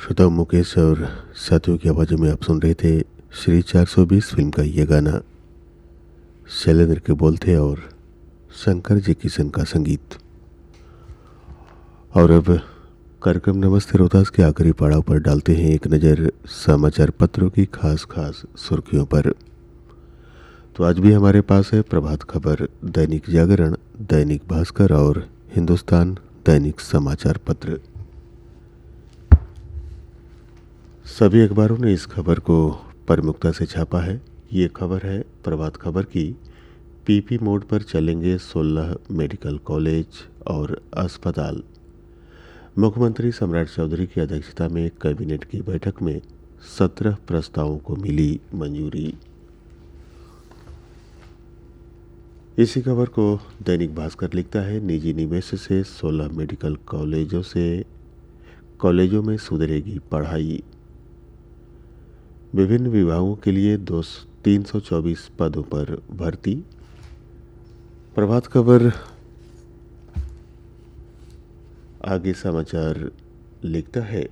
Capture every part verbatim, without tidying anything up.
श्रोता मुकेश और साथियों की आवाज़ों में आप सुन रहे थे श्री चार सौ बीस फिल्म का ये गाना। शैलेंद्र के बोल थे और शंकर जी किशन का संगीत। और अब कार्यक्रम नमस्ते रोहतास के आखिरी पड़ाव पर डालते हैं एक नज़र समाचार पत्रों की खास खास सुर्खियों पर। तो आज भी हमारे पास है प्रभात खबर, दैनिक जागरण, दैनिक भास्कर और हिंदुस्तान दैनिक समाचार पत्र। सभी अखबारों ने इस खबर को प्रमुखता से छापा है। ये खबर है प्रभात खबर की। पीपी मोड पर चलेंगे सोलह मेडिकल कॉलेज और अस्पताल। मुख्यमंत्री सम्राट चौधरी की अध्यक्षता में कैबिनेट की बैठक में सत्रह प्रस्तावों को मिली मंजूरी। इसी खबर को दैनिक भास्कर लिखता है, निजी निवेश से सोलह मेडिकल कॉलेजों से कॉलेजों में सुधरेगी पढ़ाई। विभिन्न विभागों के लिए दो तीन सौ चौबीस पदों पर भर्ती। प्रभात खबर आगे समाचार लिखता है,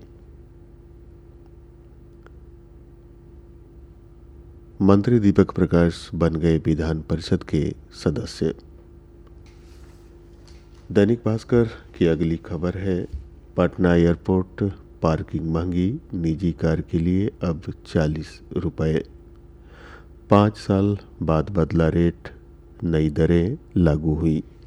मंत्री दीपक प्रकाश बन गए विधान परिषद के सदस्य। दैनिक भास्कर की अगली खबर है, पटना एयरपोर्ट पार्किंग महंगी, निजी कार के लिए अब चालीस रुपये। पाँच साल बाद बदला रेट, नई दरें लागू हुई।